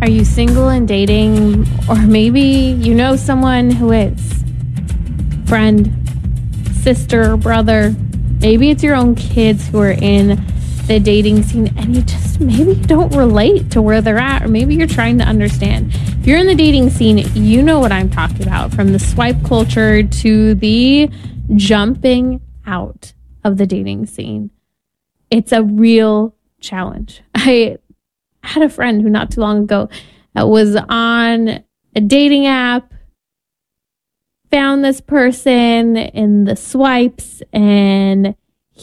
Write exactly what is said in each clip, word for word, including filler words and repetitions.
Are you single and dating? Or maybe you know someone who is. Friend, sister, brother. Maybe it's your own kids who are in the dating scene and you just maybe don't relate to where they're at, or maybe you're trying to understand. If you're in the dating scene, you know what I'm talking about, from the swipe culture to the jumping out of the dating scene. It's a real challenge. I had a friend who not too long ago uh, was on a dating app, found this person in the swipes, and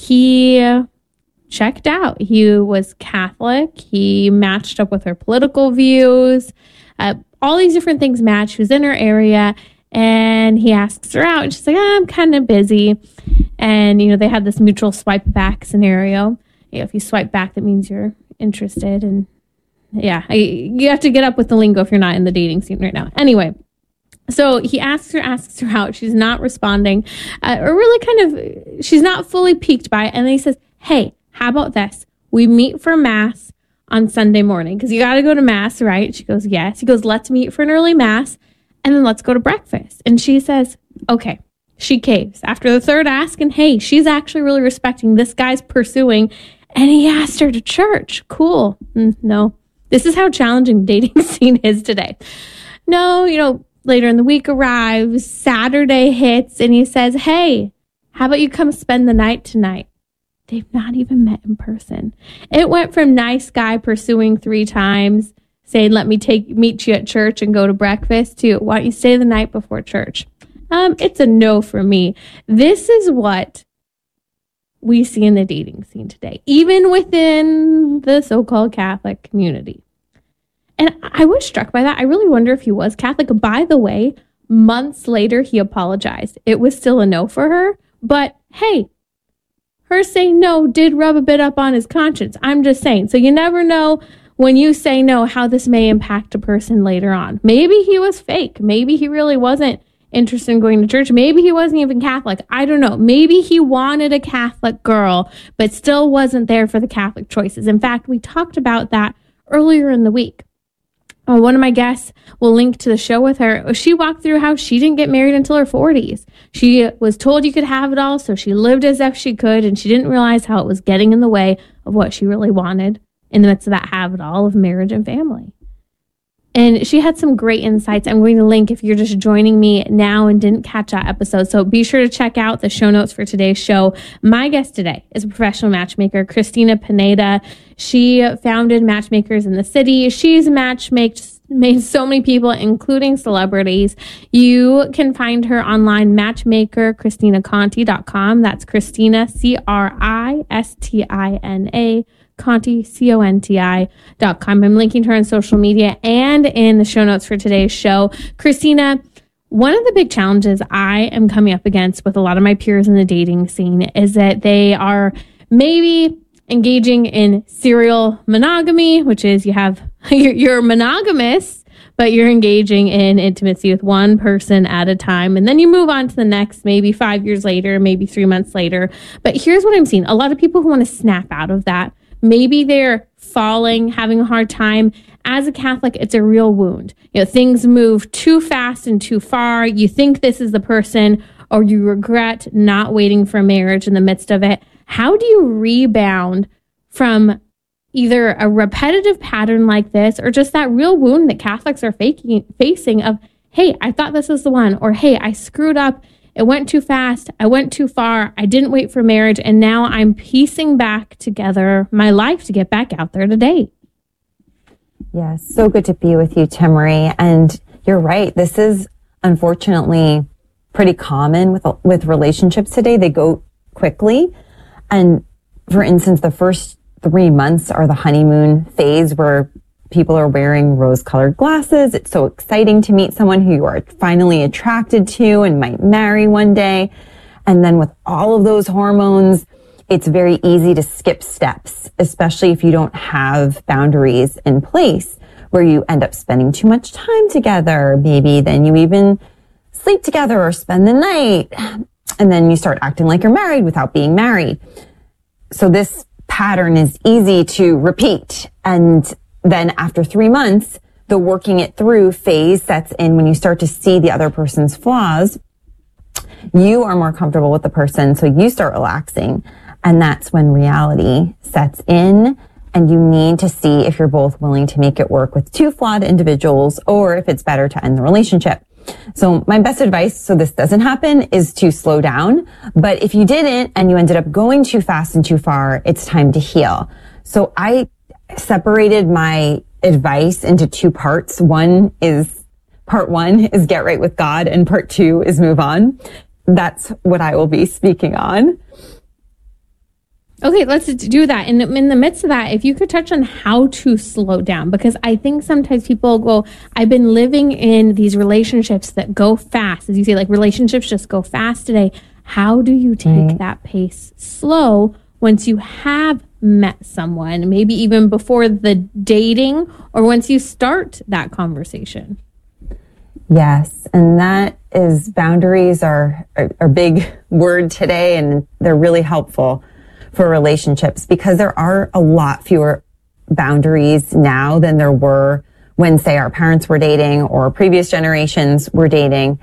he checked out. He was Catholic. He matched up with her political views. Uh, all these different things matched. He was in her area, and he asks her out. And she's like, oh, I'm kind of busy. And, you know, they had this mutual swipe back scenario. You know, if you swipe back, that means you're interested. And yeah, I, you have to get up with the lingo if you're not in the dating scene right now. Anyway, so he asks her, asks her out. She's not responding, uh, or really kind of, she's not fully piqued by it. And then he says, hey, how about this? We meet for mass on Sunday morning because you got to go to mass, right? She goes, yes. He goes, let's meet for an early mass and then let's go to breakfast. And she says, okay. She caves after the third ask. And hey, she's actually really respecting this guy's pursuing. And he asked her to church. Cool. Mm, no, this is how challenging the dating scene is today. No, you know, later in the week arrives, Saturday hits, and he says, hey, how about you come spend the night tonight? They've not even met in person. It went from nice guy pursuing three times, saying, let me take meet you at church and go to breakfast, to why don't you stay the night before church? Um, it's a no for me. This is what we see in the dating scene today, even within the so-called Catholic community. And I was struck by that. I really wonder if he was Catholic. By the way, months later, he apologized. It was still a no for her. But hey, her saying no did rub a bit up on his conscience. I'm just saying. So you never know when you say no how this may impact a person later on. Maybe he was fake. Maybe he really wasn't interested in going to church. Maybe he wasn't even Catholic. I don't know. Maybe he wanted a Catholic girl, but still wasn't there for the Catholic choices. In fact, we talked about that earlier in the week. Uh, one of my guests will link to the show with her. She walked through how she didn't get married until her forties. She was told you could have it all, so she lived as if she could, and she didn't realize how it was getting in the way of what she really wanted in the midst of that have it all of marriage and family. And she had some great insights. I'm going to link if you're just joining me now and didn't catch that episode. So be sure to check out the show notes for today's show. My guest today is a professional matchmaker, Christina Pineda. She founded Matchmakers in the City. She's matchmaked made so many people, including celebrities. You can find her online, matchmaker christina conti dot com. That's Christina, C R I S T I N A, Conti, C O N T I dot com. I'm linking her on social media and in the show notes for today's show. Christina, one of the big challenges I am coming up against with a lot of my peers in the dating scene is that they are maybe engaging in serial monogamy, which is you have, you're, you're monogamous, but you're engaging in intimacy with one person at a time. And then you move on to the next, maybe five years later, maybe three months later. But here's what I'm seeing. A lot of people who want to snap out of that, maybe they're falling, having a hard time. As a Catholic, it's a real wound. You know, things move too fast and too far. You think this is the person, or you regret not waiting for marriage in the midst of it. How do you rebound from either a repetitive pattern like this or just that real wound that Catholics are faking, facing of, hey, I thought this was the one, or hey, I screwed up. It went too fast. I went too far. I didn't wait for marriage. And now I'm piecing back together my life to get back out there to date. Yes, so good to be with you, Timmerie. And you're right. This is unfortunately pretty common with with relationships today. They go quickly. And for instance, the first three months are the honeymoon phase where people are wearing rose-colored glasses. It's so exciting to meet someone who you are finally attracted to and might marry one day. And then with all of those hormones, it's very easy to skip steps, especially if you don't have boundaries in place, where you end up spending too much time together. Maybe then you even sleep together or spend the night. And then you start acting like you're married without being married. So this pattern is easy to repeat. And then after three months, the working it through phase sets in when you start to see the other person's flaws. You are more comfortable with the person, so you start relaxing. And that's when reality sets in, and you need to see if you're both willing to make it work with two flawed individuals, or if it's better to end the relationship. So my best advice, so this doesn't happen, is to slow down. But if you didn't and you ended up going too fast and too far, it's time to heal. So I separated my advice into two parts. One is, part one is get right with God, and part two is move on. That's what I will be speaking on. Okay, let's do that. And in the midst of that, if you could touch on how to slow down, because I think sometimes people go, I've been living in these relationships that go fast. As you say, like relationships just go fast today. How do you take right. that pace slow once you have met someone, maybe even before the dating or once you start that conversation? Yes, and that is, boundaries are a big word today, and they're really helpful for relationships because there are a lot fewer boundaries now than there were when, say, our parents were dating or previous generations were dating.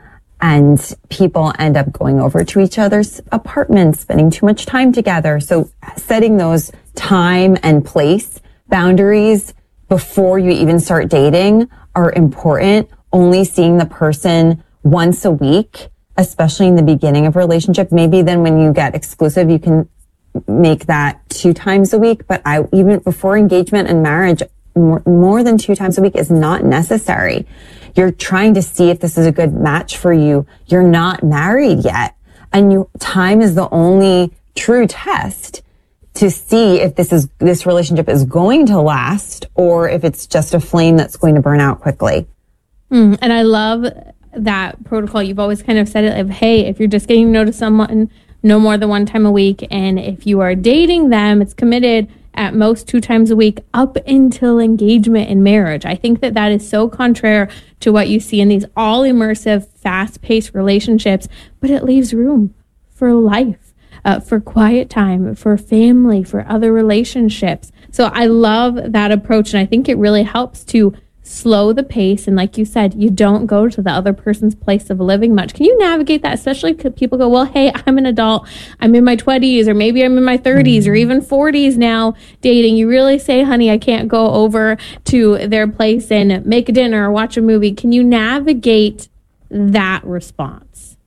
And people end up going over to each other's apartments, spending too much time together. So setting those time and place boundaries before you even start dating are important. Only seeing the person once a week, especially in the beginning of a relationship. Maybe then when you get exclusive, you can make that two times a week. But I, even before engagement and marriage, more, more than two times a week is not necessary. You're trying to see if this is a good match for you. You're not married yet. And you, time is the only true test to see if this is, this relationship is going to last or if it's just a flame that's going to burn out quickly. Mm, and I love that protocol. You've always kind of said it of, hey, if you're just getting to know someone no more than one time a week, and if you are dating them, it's committed at most two times a week up until engagement and marriage. I think that that is so contrary to what you see in these all immersive, fast-paced relationships, but it leaves room for life, uh, for quiet time, for family, for other relationships. So I love that approach, and I think it really helps to slow the pace. And like you said, you don't go to the other person's place of living much. Can you navigate that? Especially because people go, well, hey, I'm an adult. I'm in my twenties, or maybe I'm in my thirties, mm-hmm. or even forties now dating. You really say, honey, I can't go over to their place and make a dinner or watch a movie. Can you navigate that response?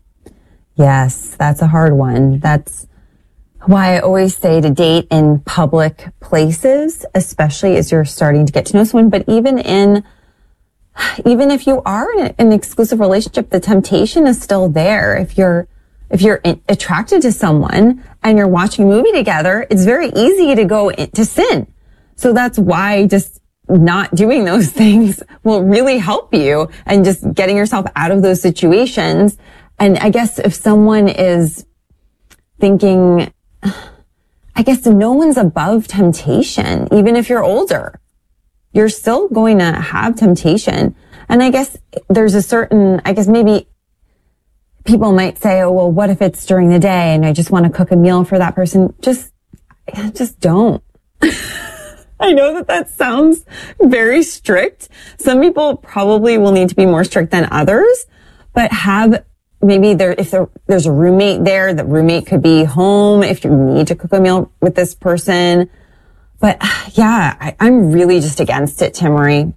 Yes, that's a hard one. That's why I always say to date in public places, especially as you're starting to get to know someone. But even in, even if you are in an exclusive relationship, the temptation is still there. If you're, if you're attracted to someone and you're watching a movie together, it's very easy to go in, to sin. So that's why just not doing those things will really help you, and just getting yourself out of those situations. And I guess if someone is thinking, I guess no one's above temptation. Even if you're older, you're still going to have temptation. And I guess there's a certain, I guess maybe people might say, oh, well, what if it's during the day and I just want to cook a meal for that person? Just, just don't. I know that that sounds very strict. Some people probably will need to be more strict than others, but have maybe there, if there, there's a roommate there, the roommate could be home if you need to cook a meal with this person. But yeah, I, I'm really just against it, Timmerie.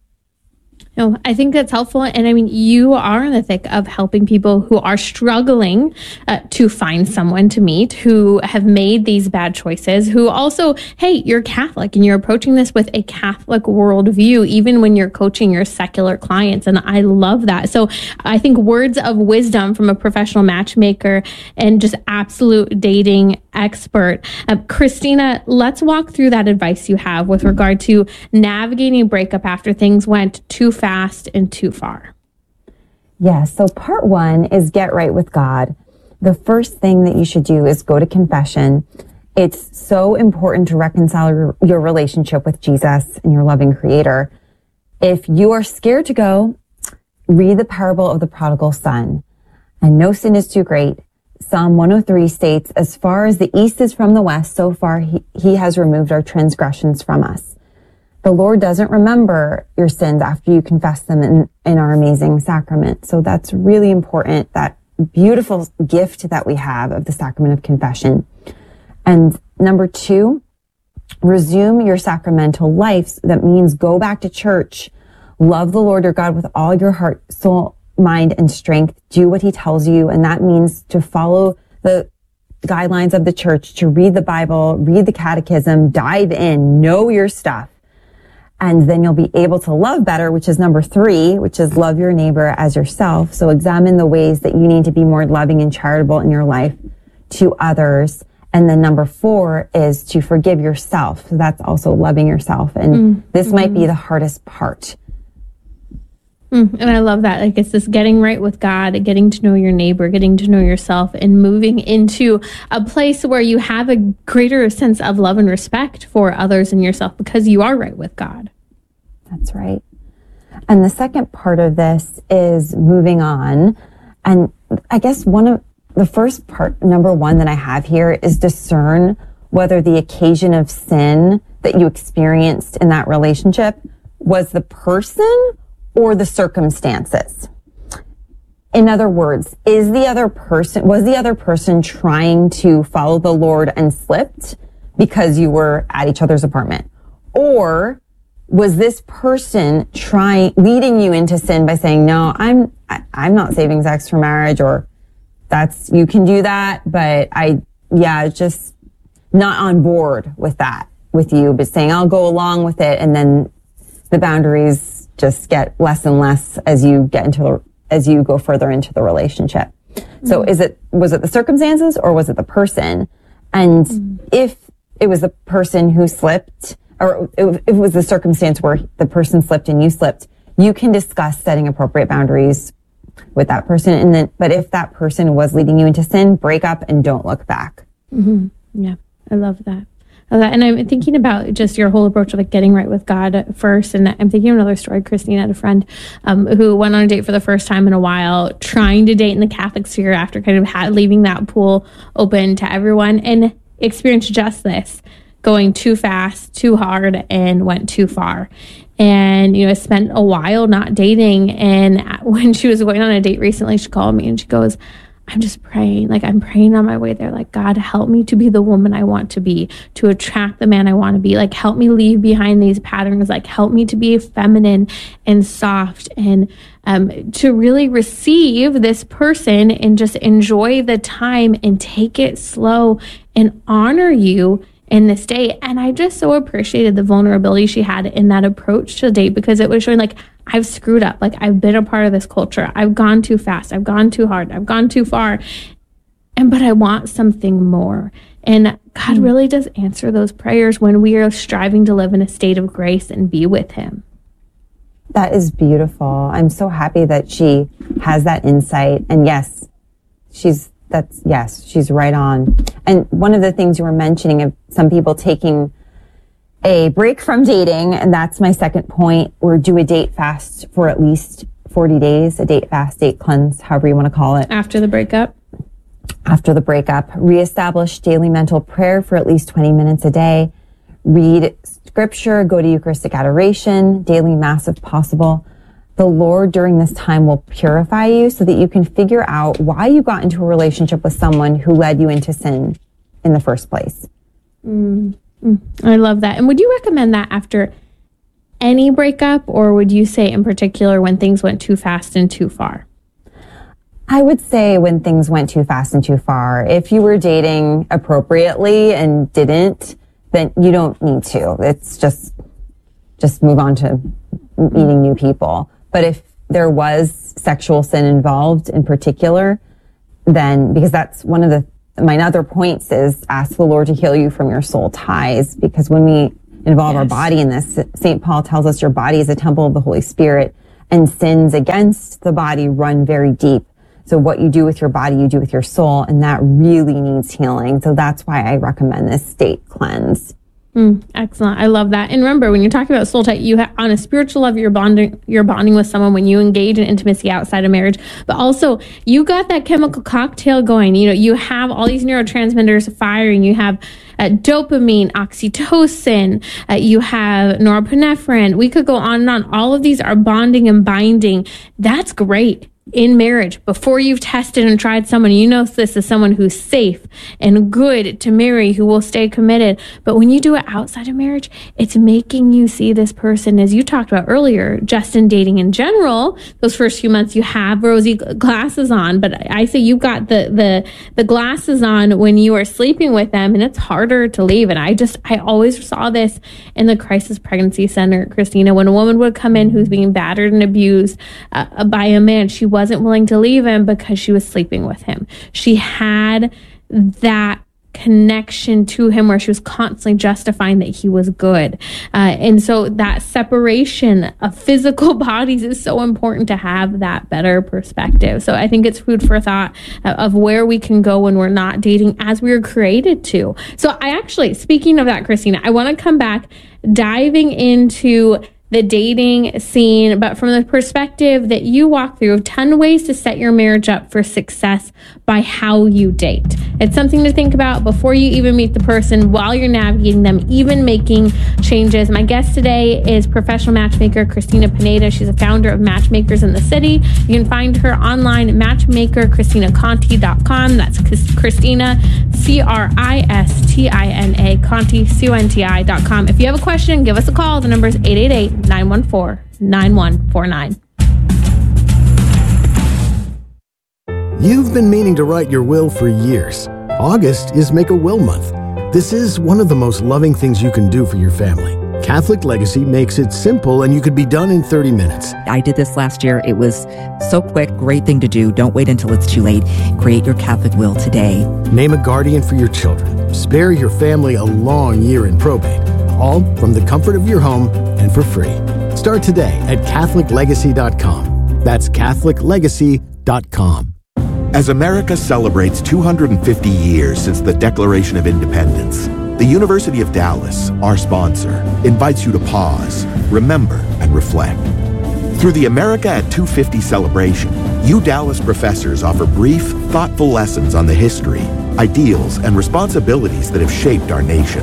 No, I think that's helpful. And I mean, you are in the thick of helping people who are struggling uh, to find someone to meet, who have made these bad choices, who also, hey, you're Catholic and you're approaching this with a Catholic worldview, even when you're coaching your secular clients. And I love that. So I think words of wisdom from a professional matchmaker and just absolute dating expert. Uh, Christina, let's walk through that advice you have with regard to navigating a breakup after things went too fast and too far. Yeah, so part one is get right with God. The first thing that you should do is go to confession. It's so important to reconcile your, your relationship with Jesus and your loving Creator. If you are scared to go, read the parable of the prodigal son. And no sin is too great. Psalm one oh three states, as far as the east is from the west, so far he, he has removed our transgressions from us. the Lord doesn't remember your sins after you confess them in, in our amazing sacrament. So that's really important, that beautiful gift that we have of the sacrament of confession. And number two, resume your sacramental life. That means go back to church, love the Lord your God with all your heart, soul, mind, and strength. Do what he tells you. And that means to follow the guidelines of the church, to read the Bible, read the catechism, dive in, know your stuff. And then you'll be able to love better, which is number three, which is love your neighbor as yourself. So examine the ways that you need to be more loving and charitable in your life to others. And then number four is to forgive yourself. So that's also loving yourself. And mm, this mm-hmm. might be the hardest part. Mm, and I love that. Like, it's this getting right with God, getting to know your neighbor, getting to know yourself, and moving into a place where you have a greater sense of love and respect for others and yourself because you are right with God. That's right. And the second part of this is moving on. And I guess one of the first part, number one that I have here, is discern whether the occasion of sin that you experienced in that relationship was the person or the circumstances. In other words, is the other person, was the other person trying to follow the Lord and slipped because you were at each other's apartment? Or was this person trying, leading you into sin by saying, no, I'm, I, I'm not saving sex for marriage, or that's, you can do that, but I, yeah, just not on board with that with you, but saying I'll go along with it. And then the boundaries just get less and less as you get into the, as you go further into the relationship. Mm-hmm. So is it, was it the circumstances or was it the person? And mm-hmm. if it was the person who slipped, or if it was the circumstance where the person slipped and you slipped, you can discuss setting appropriate boundaries with that person. And then, but if that person was leading you into sin, break up and don't look back. Mm-hmm. Yeah. I love that. I love that. And I'm thinking about just your whole approach of like getting right with God first. And I'm thinking of another story. Christine had a friend um, who went on a date for the first time in a while, trying to date in the Catholic sphere after kind of had, leaving that pool open to everyone, and experienced just this, going too fast, too hard, and went too far. And, you know, spent a while not dating. And when she was going on a date recently, she called me and she goes, I'm just praying, like I'm praying on my way there, like, God, help me to be the woman I want to be, to attract the man I want to be, like, help me leave behind these patterns, like, help me to be feminine and soft, and um, to really receive this person and just enjoy the time and take it slow and honor you in this date. And I just so appreciated the vulnerability she had in that approach to the date, because it was showing like, I've screwed up. Like, I've been a part of this culture. I've gone too fast. I've gone too hard. I've gone too far. And, but I want something more. And God really does answer those prayers when we are striving to live in a state of grace and be with him. That is beautiful. I'm so happy that she has that insight. And yes, she's, that's, yes, she's right on. And one of the things you were mentioning of some people taking a break from dating, and that's my second point, or do a date fast for at least forty days, a date fast, date cleanse, however you want to call it. After the breakup? After the breakup. Reestablish daily mental prayer for at least twenty minutes a day. Read scripture, go to Eucharistic adoration, daily mass if possible. The Lord during this time will purify you so that you can figure out why you got into a relationship with someone who led you into sin in the first place. Mm. I love that. And would you recommend that after any breakup, or would you say in particular when things went too fast and too far? I would say when things went too fast and too far. If you were dating appropriately and didn't, then you don't need to. It's just, just move on to meeting new people. But if there was sexual sin involved in particular, then, because that's one of the my other points is ask the Lord to heal you from your soul ties, because when we involve yes. our body in this, Saint Paul tells us your body is a temple of the Holy Spirit, and sins against the body run very deep. So what you do with your body, you do with your soul, and that really needs healing. So that's why I recommend this date cleanse. Mm, excellent. I love that. And remember, when you're talking about soul tie, you ha- on a spiritual level, you're bonding, you're bonding with someone when you engage in intimacy outside of marriage, but also you got that chemical cocktail going. You know, you have all these neurotransmitters firing. You have uh, dopamine, oxytocin, uh, you have norepinephrine. We could go on and on. All of these are bonding and binding. That's great. In marriage, before you've tested and tried someone, you know this is someone who's safe and good to marry, who will stay committed. But when you do it outside of marriage, it's making you see this person, as you talked about earlier, just in dating in general. Those first few months, you have rosy glasses on, but I say you've got the the the glasses on when you are sleeping with them, and it's harder to leave. And I just, I always saw this in the crisis pregnancy center, Christina, when a woman would come in who's being battered and abused uh, by a man, she wasn't willing to leave him because she was sleeping with him. She had that connection to him where she was constantly justifying that he was good. Uh, and so that separation of physical bodies is so important to have that better perspective. So I think it's food for thought uh, of where we can go when we're not dating as we were created to. So I actually, speaking of that, Christina, I want to come back diving into the dating scene, but from the perspective that you walk through, ten ways to set your marriage up for success by how you date. It's something to think about before you even meet the person, while you're navigating them, even making changes. My guest today is professional matchmaker Christina Pineda. She's a founder of Matchmakers in the City. You can find her online at matchmaker christina conti dot com. That's Christina, C R I S T I N A, Conti, C O N T I dot com. If you have a question, give us a call. The number is eight eight eight, nine one four, nine one four nine. You've been meaning to write your will for years. August is Make a Will Month. This is one of the most loving things you can do for your family. Catholic Legacy makes it simple, and you could be done in thirty minutes. I did this last year. It was so quick, great thing to do. Don't wait until it's too late. Create your Catholic will today. Name a guardian for your children. Spare your family a long year in probate. All from the comfort of your home and for free. Start today at catholic legacy dot com. That's catholic legacy dot com. As America celebrates two hundred fifty years since the Declaration of Independence, the University of Dallas, our sponsor, invites you to pause, remember, and reflect. Through the America at two fifty celebration, U Dallas professors offer brief, thoughtful lessons on the history, ideals, and responsibilities that have shaped our nation.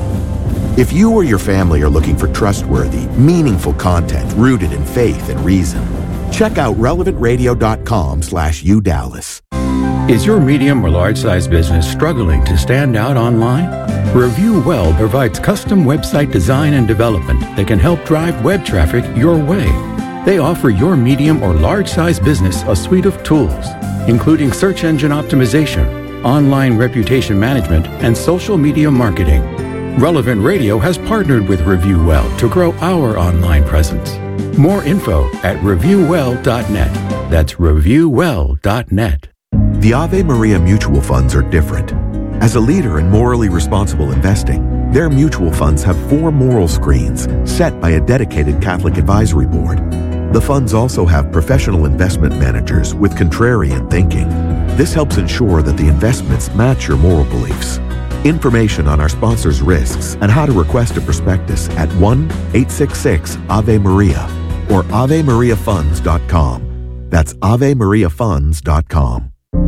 If you or your family are looking for trustworthy, meaningful content rooted in faith and reason, check out relevant radio dot com slash U Dallas. Is your medium or large-size business struggling to stand out online? Review Well provides custom website design and development that can help drive web traffic your way. They offer your medium or large-size business a suite of tools, including search engine optimization, online reputation management, and social media marketing. Relevant Radio has partnered with Review Well to grow our online presence. More info at review well dot net. That's review well dot net. The Ave Maria mutual funds are different. As a leader in morally responsible investing, their mutual funds have four moral screens set by a dedicated Catholic advisory board. The funds also have professional investment managers with contrarian thinking. This helps ensure that the investments match your moral beliefs. Information on our sponsors' risks and how to request a prospectus at one eight six six Ave Maria or ave maria funds dot com. That's ave maria funds dot com.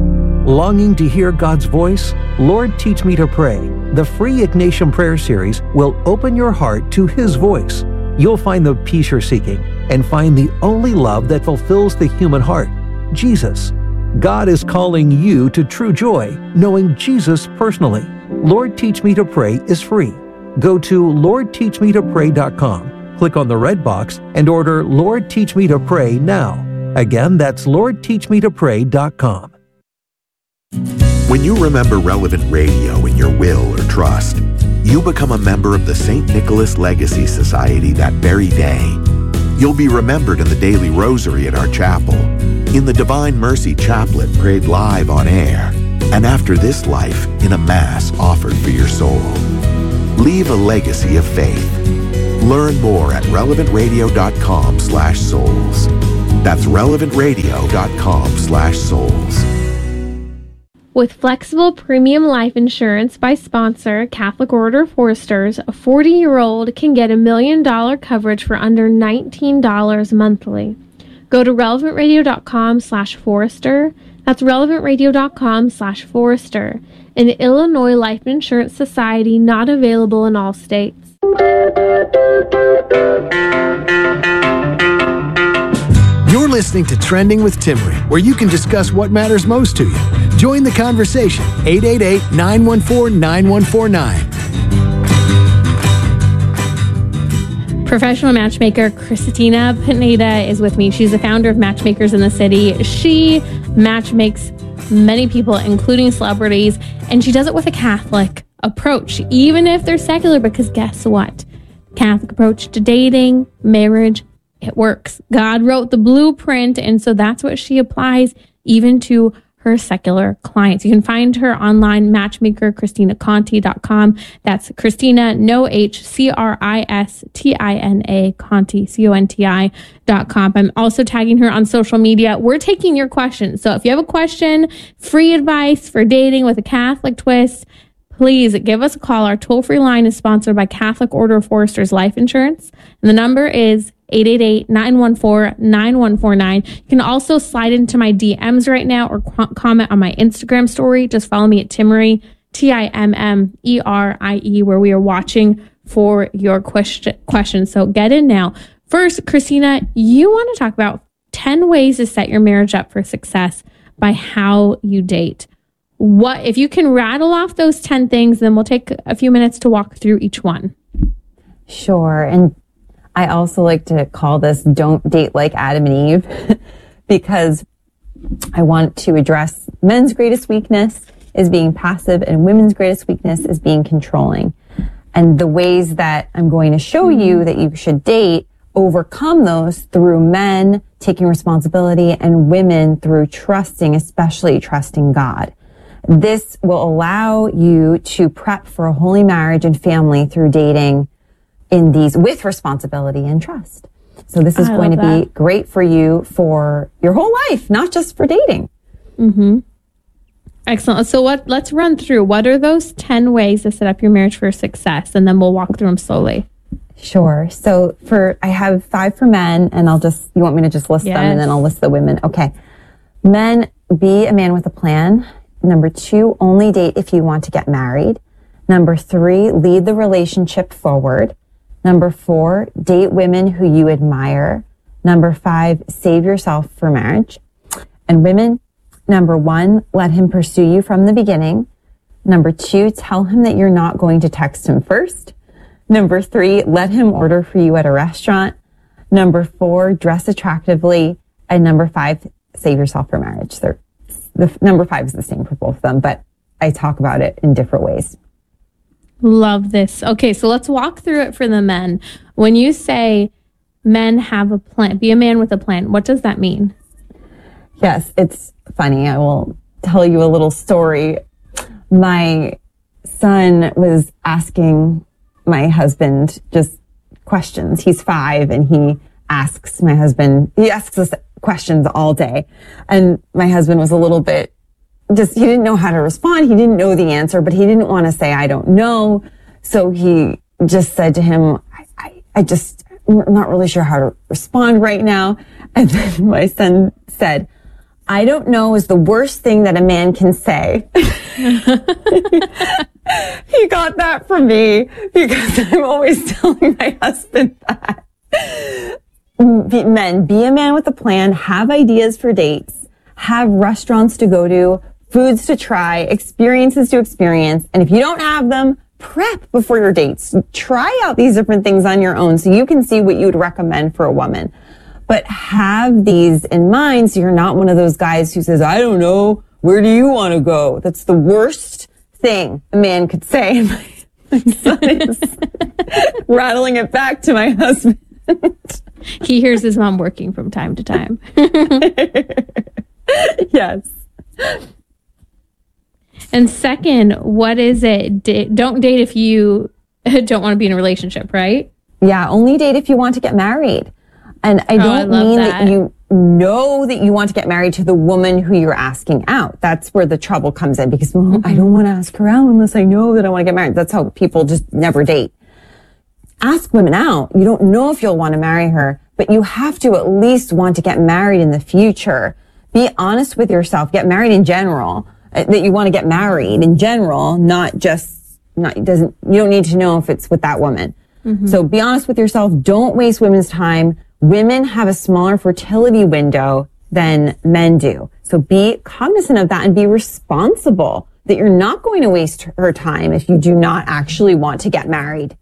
Longing to hear God's voice? Lord, Teach Me to Pray. The free Ignatian Prayer Series will open your heart to His voice. You'll find the peace you're seeking and find the only love that fulfills the human heart, Jesus. God is calling you to true joy, knowing Jesus personally. Lord, Teach Me to Pray is free. Go to lord teach me to pray dot com, click on the red box, and order Lord, Teach Me to Pray now. Again, that's lord teach me to pray dot com. When you remember Relevant Radio in your will or trust, you become a member of the Saint Nicholas Legacy Society that very day. You'll be remembered in the daily rosary at our chapel, in the Divine Mercy Chaplet prayed live on air, and after this life in a Mass offered for your soul. Leave a legacy of faith. Learn more at relevant radio dot com slash souls. That's relevant radio dot com slash souls. With flexible premium life insurance by sponsor Catholic Order Foresters, a forty-year-old can get a million dollar coverage for under nineteen dollars monthly. Go to relevant radio dot com slash Forester. That's relevantradio.com slash Forrester, an Illinois Life Insurance Society not available in all states. You're listening to Trending with Timmerie, where you can discuss what matters most to you. Join the conversation. eight eight eight, nine one four, nine one four nine. Professional matchmaker Christina Pineda is with me. She's the founder of Matchmakers in the City. She matchmakes many people, including celebrities, and she does it with a Catholic approach, even if they're secular, because guess what? Catholic approach to dating, marriage, it works. God wrote the blueprint, and so that's what she applies even to her secular clients. You can find her online, matchmaker christina conti dot com. That's Christina, no H, C R I S T I N A, Conti, C O N T I dot com. I'm also tagging her on social media. We're taking your questions. So if you have a question, free advice for dating with a Catholic twist, please give us a call. Our toll-free line is sponsored by Catholic Order of Foresters Life Insurance. And the number is eight eight eight, nine one four, nine one four nine. You can also slide into my D Ms right now or qu- comment on my Instagram story. Just follow me at Timmerie, T I M M E R I E, where we are watching for your question questions. So get in now. First, Christina, you want to talk about ten ways to set your marriage up for success by how you date. What if you can rattle off those ten things, then we'll take a few minutes to walk through each one. Sure. And I also like to call this Don't Date Like Adam and Eve because I want to address men's greatest weakness is being passive and women's greatest weakness is being controlling. And the ways that I'm going to show you that you should date overcome those through men taking responsibility and women through trusting, especially trusting God. This will allow you to prep for a holy marriage and family through dating in these with responsibility and trust. So this is I going to love be that. great for you for your whole life, not just for dating. Mm-hmm. Excellent. So what? Let's run through. What are those ten ways to set up your marriage for success? And then we'll walk through them slowly. Sure. So for, I have five for men and I'll just, you want me to just list Yes. them and then I'll list the women. Okay. Men, be a man with a plan. Number two, only date if you want to get married. Number three, lead the relationship forward. Number four, date women who you admire. Number five, save yourself for marriage. And women, number one, let him pursue you from the beginning. Number two, tell him that you're not going to text him first. Number three, let him order for you at a restaurant. Number four, dress attractively. And number five, save yourself for marriage. They're, the number five is the same for both of them, but I talk about it in different ways. Love this. Okay, so let's walk through it for the men. When you say men have a plan, be a man with a plan, what does that mean? Yes, it's funny. I will tell you a little story. My son was asking my husband just questions. He's five and he asks my husband, he asks us questions all day. And my husband was a little bit just, he didn't know how to respond. He didn't know the answer, but he didn't want to say, I don't know. So he just said to him, I, I, I just, I'm not really sure how to respond right now. And then my son said, I don't know is the worst thing that a man can say. He got that from me because I'm always telling my husband that. Be, men, be a man with a plan, have ideas for dates, have restaurants to go to, foods to try, experiences to experience. And if you don't have them, prep before your dates. Try out these different things on your own so you can see what you would recommend for a woman. But have these in mind so you're not one of those guys who says, I don't know, where do you want to go? That's the worst thing a man could say. My, my son is rattling it back to my husband. He hears his mom working from time to time. Yes. And second, what is it? D- don't date if you don't want to be in a relationship, right? Yeah, only date if you want to get married. And I Oh, don't I love mean that. that you know that you want to get married to the woman who you're asking out. That's where the trouble comes in because well, I don't want to ask her out unless I know that I want to get married. That's how people just never date. Ask women out. You don't know if you'll want to marry her, but you have to at least want to get married in the future. be honest with yourself. Get married in general, uh, that you want to get married in general, not just, not, it doesn't, you don't need to know if it's with that woman. Mm-hmm. So be honest with yourself. Don't waste women's time. Women have a smaller fertility window than men do. So be cognizant of that and be responsible that you're not going to waste her time if you do not actually want to get married.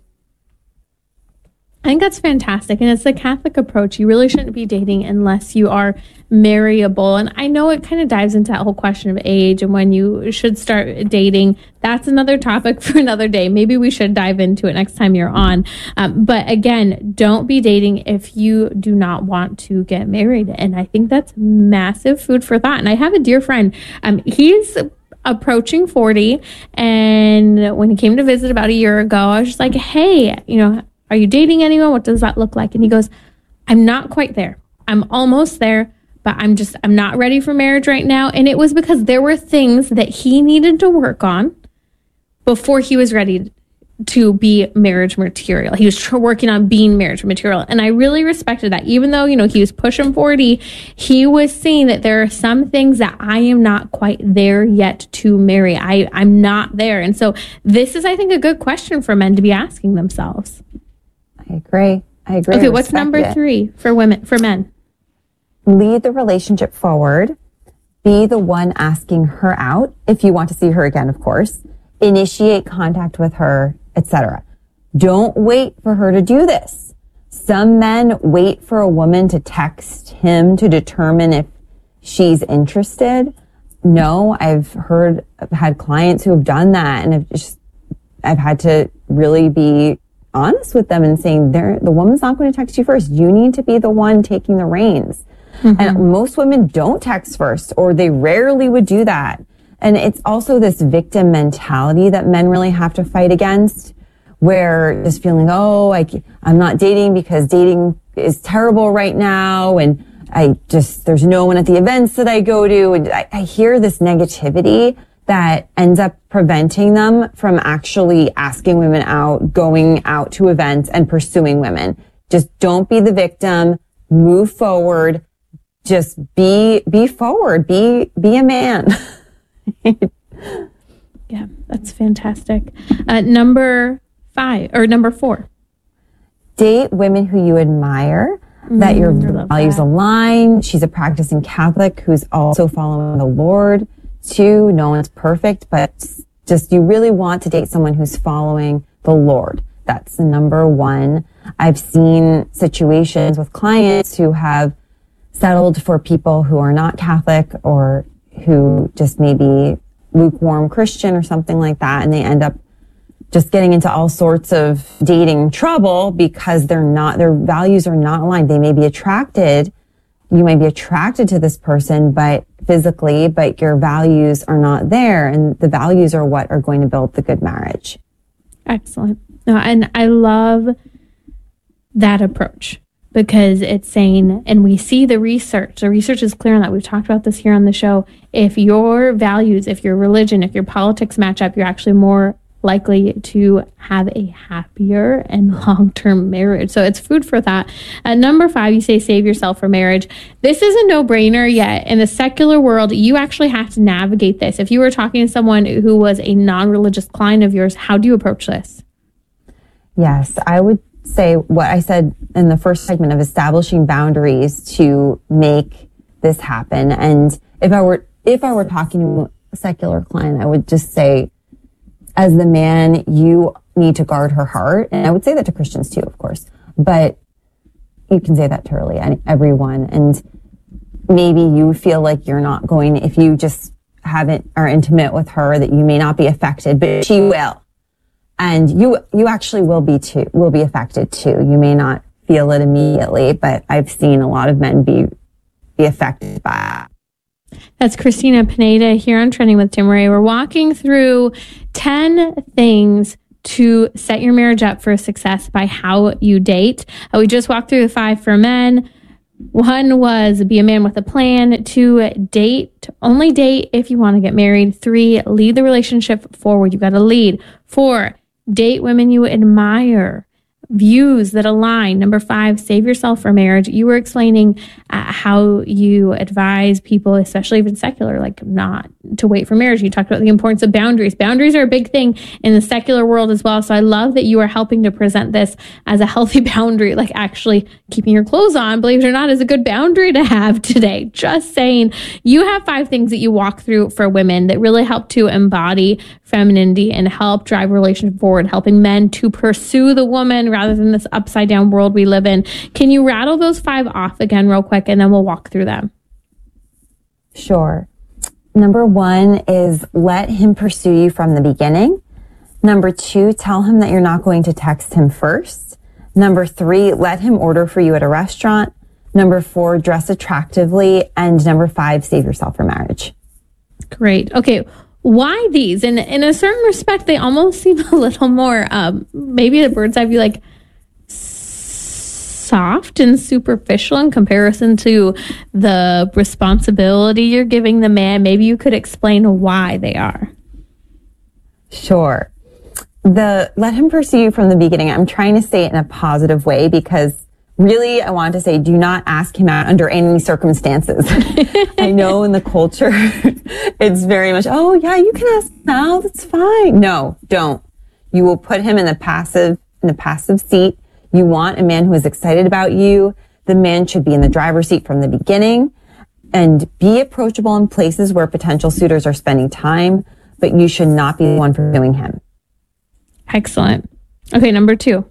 I think that's fantastic. And it's the Catholic approach. You really shouldn't be dating unless you are marryable. And I know it kind of dives into that whole question of age and when you should start dating. That's another topic for another day. Maybe we should dive into it next time you're on. Um, but again, don't be dating if you do not want to get married. And I think that's massive food for thought. And I have a dear friend. Um, he's approaching forty. And when he came to visit about a year ago, I was just like, hey, you know, are you dating anyone? What does that look like? And he goes, I'm not quite there. I'm almost there, but I'm just, I'm not ready for marriage right now. And it was because there were things that he needed to work on before he was ready to be marriage material. He was tr- working on being marriage material. And I really respected that. Even though, you know, he was pushing forty, he was saying that there are some things that I am not quite there yet to marry. I, I'm not there. And so this is, I think, a good question for men to be asking themselves. I agree. I agree. Okay, what's number it. three for women, for men? Lead the relationship forward. Be the one asking her out, if you want to see her again, of course. Initiate contact with her, et cetera. Don't wait for her to do this. Some men wait for a woman to text him to determine if she's interested. No, I've heard, I've had clients who have done that, and I've just, I've had to really be honest with them and saying, "There, the woman's not going to text you first. You need to be the one taking the reins." Mm-hmm. And most women don't text first, or they rarely would do that. And it's also this victim mentality that men really have to fight against, where just feeling, oh, I, I'm not dating because dating is terrible right now. And I just, there's no one at the events that I go to. And I, I hear this negativity that ends up preventing them from actually asking women out, going out to events and pursuing women. Just don't be the victim. Move forward. Just be, be forward. Be, be a man. Yeah, that's fantastic. Uh, number five or number four. Date women who you admire, mm, that your values that. align. She's a practicing Catholic who's also following the Lord. Two, no one's perfect, but just you really want to date someone who's following the Lord. That's the number one. I've seen situations with clients who have settled for people who are not Catholic or who just maybe lukewarm Christian or something like that, and they end up just getting into all sorts of dating trouble because they're not, their values are not aligned. They may be attracted, you may be attracted to this person, but physically, but your values are not there, and the values are what are going to build the good marriage. Excellent. No, and I love that approach, because it's saying, and we see the research, the research is clear on that. We've talked about this here on the show. If your values, if your religion, if your politics match up, you're actually more likely to have a happier and long-term marriage. So it's food for thought. At number five, you say save yourself for marriage. This is a no-brainer, yet in the secular world, you actually have to navigate this. If you were talking to someone who was a non-religious client of yours, how do you approach this? Yes, I would say what I said in the first segment of establishing boundaries to make this happen. And if I were, if I were talking to a secular client, I would just say, as the man, you need to guard her heart. And I would say that to Christians too, of course, but you can say that to really any, everyone. And maybe you feel like you're not going, if you just haven't, are intimate with her, that you may not be affected, but she will. And you, you actually will be too, will be affected too. You may not feel it immediately, but I've seen a lot of men be, be affected by it. That's Christina Pineda here on Trending with Timmerie. We're walking through ten things to set your marriage up for success by how you date. Uh, we just walked through the five for men. One was be a man with a plan. Two, date, only date if you want to get married. Three, lead the relationship forward. You got to lead. Four, date women you admire. views that align. Number five, save yourself for marriage. You were explaining uh, how you advise people, especially even secular, like not to wait for marriage. You talked about the importance of boundaries. Boundaries are a big thing in the secular world as well. So I love that you are helping to present this as a healthy boundary, like actually keeping your clothes on, believe it or not, is a good boundary to have today. Just saying. You have five things that you walk through for women that really help to embody femininity and help drive relationship forward, helping men to pursue the woman rather than this upside down world we live in. Can you rattle those five off again real quick, and then we'll walk through them? Sure. Number one is let him pursue you from the beginning. Number two, tell him that you're not going to text him first. Number three, let him order for you at a restaurant. Number four, dress attractively. And number five, save yourself for marriage. Great. Okay. Why these? And in a certain respect, they almost seem a little more, um, maybe a bird's eye view, like soft and superficial in comparison to the responsibility you're giving the man. Maybe you could explain why they are. Sure. The let him pursue you from the beginning. I'm trying to say it in a positive way because really, I want to say, do not ask him out under any circumstances. I know in the culture, it's very much, oh yeah, you can ask him out. That's fine. No, don't. You will put him in the passive, in the passive seat. You want a man who is excited about you. The man should be in the driver's seat from the beginning and be approachable in places where potential suitors are spending time, but you should not be the one pursuing him. Excellent. Okay, number two.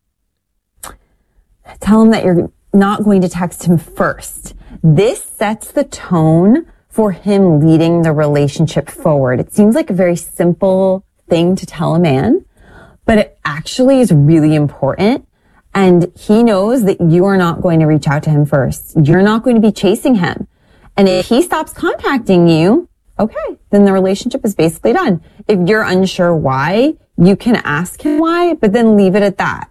Tell him that you're not going to text him first. This sets the tone for him leading the relationship forward. It seems like a very simple thing to tell a man, but it actually is really important. And he knows that you are not going to reach out to him first. You're not going to be chasing him. And if he stops contacting you, okay, then the relationship is basically done. If you're unsure why, you can ask him why, but then leave it at that.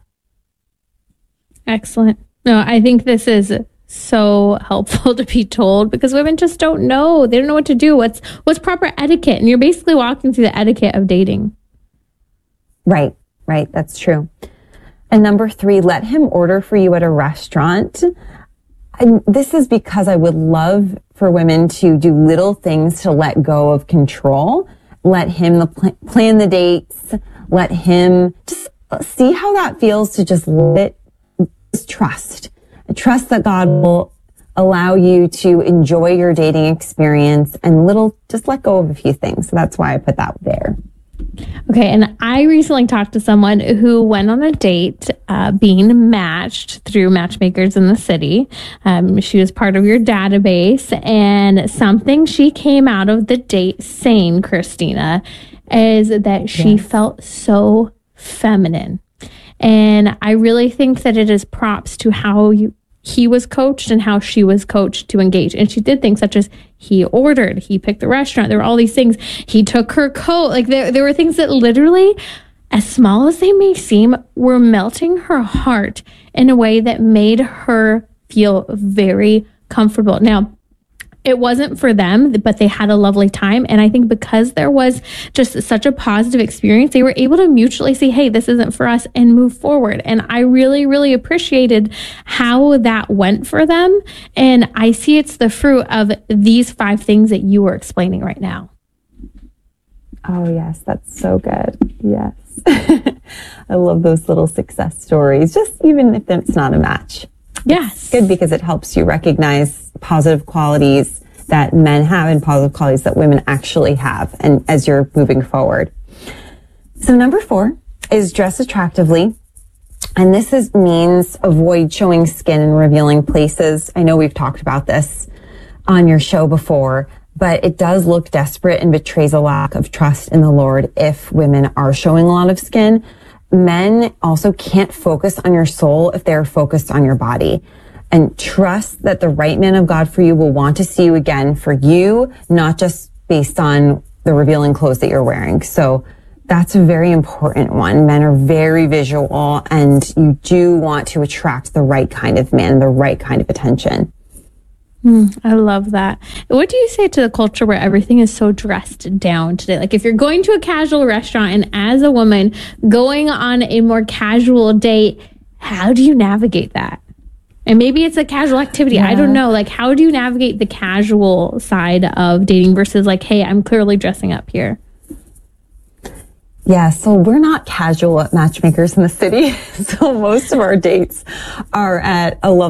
Excellent. No, I think this is so helpful to be told because women just don't know. They don't know what to do. What's what's proper etiquette? And you're basically walking through the etiquette of dating. Right, right. That's true. And number three, let him order for you at a restaurant. And this is because I would love for women to do little things to let go of control. Let him the pl- plan the dates. Let him just see how that feels to just let it. Trust. Trust that God will allow you to enjoy your dating experience and little, just let go of a few things. So that's why I put that there. Okay. And I recently talked to someone who went on a date uh, being matched through matchmakers in the city. Um, she was part of your database, and something she came out of the date saying, Christina, is that she yes. felt so feminine. And I really think that it is props to how you, he was coached and how she was coached to engage. And she did things such as he ordered, he picked the restaurant. There were all these things. He took her coat. Like there, there were things that literally, as small as they may seem, were melting her heart in a way that made her feel very comfortable. Now, it wasn't for them, but they had a lovely time. And I think because there was just such a positive experience, they were able to mutually say, hey, this isn't for us, and move forward. And I really, really appreciated how that went for them. And I see it's the fruit of these five things that you were explaining right now. Oh, yes, that's so good. Yes. I love those little success stories, just even if it's not a match. Yes. It's good because it helps you recognize positive qualities that men have and positive qualities that women actually have, and as you're moving forward. So number four is dress attractively. And this is means avoid showing skin in revealing places. I know we've talked about this on your show before, but it does look desperate and betrays a lack of trust in the Lord if women are showing a lot of skin. Men also can't focus on your soul if they're focused on your body. And trust that the right man of God for you will want to see you again for you, not just based on the revealing clothes that you're wearing. So that's a very important one. Men are very visual, and you do want to attract the right kind of man, the right kind of attention. Mm, I love that. What do you say to the culture where everything is so dressed down today? Like if you're going to a casual restaurant and as a woman going on a more casual date, how do you navigate that? And maybe it's a casual activity. Yeah. I don't know. Like, how do you navigate the casual side of dating versus like, hey, I'm clearly dressing up here? Yeah, so we're not casual at Matchmakers in the City. So most of our dates are at a level